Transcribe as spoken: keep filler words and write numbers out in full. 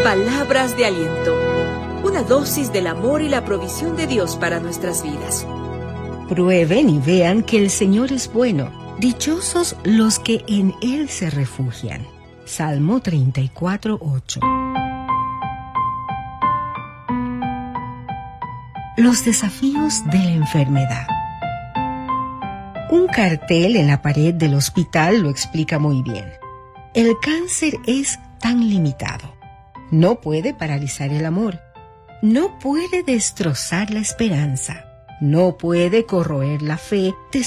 Palabras de aliento. Una dosis del amor y la provisión de Dios para nuestras vidas. Prueben y vean que el Señor es bueno. Dichosos los que en Él se refugian. Salmo treinta y cuatro, ocho. Los desafíos de la enfermedad. Un cartel en la pared del hospital lo explica muy bien. El cáncer es tan limitado. No puede paralizar el amor. No puede destrozar la esperanza. No puede corroer la fe,